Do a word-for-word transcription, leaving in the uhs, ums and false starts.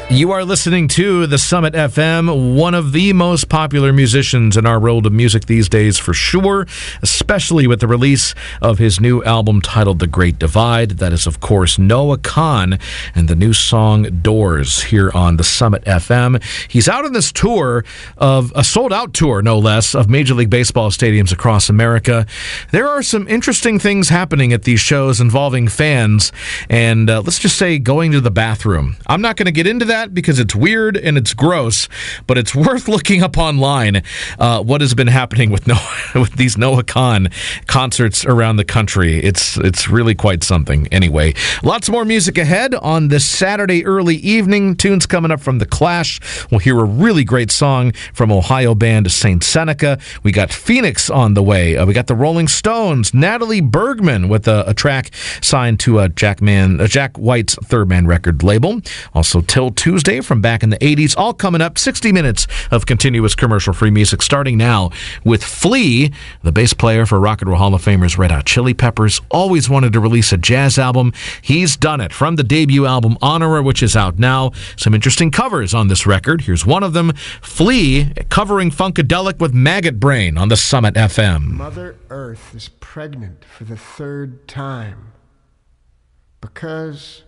You are listening to the Summit F M, one of the most popular musicians in our world of music these days for sure, especially with the release of his new album titled The Great Divide. That is, of course, Noah Kahan and the new song Doors here on the Summit F M. He's out on this tour of a sold-out tour, no less, of Major League Baseball stadiums across America. There are some interesting things happening at these shows involving fans and, uh, let's just say, going to the bathroom. I'm not going to get into that because it's weird and it's gross, but it's worth looking up online uh, what has been happening with Noah, with these Noah Kahan concerts around the country. It's it's really quite something. Anyway, lots more music ahead on this Saturday early evening. Tunes coming up from The Clash. We'll hear a really great song from Ohio band Saint Seneca. We got Phoenix on the way. Uh, we got the Rolling Stones, Natalie Bergman with a, a track signed to a Jack Man, a Jack White's Third Man record label. Also, Till Tuesday from back in the eighties, all coming up. sixty minutes of continuous commercial-free music, starting now with Flea, the bass player for Rock and Roll Hall of Famers Red Hot Chili Peppers. Always wanted to release a jazz album. He's done it from the debut album Honorer, which is out now. Some interesting covers on this record. Here's one of them, Flea covering Funkadelic with Maggot Brain on the Summit F M. Mother Earth is pregnant for the third time because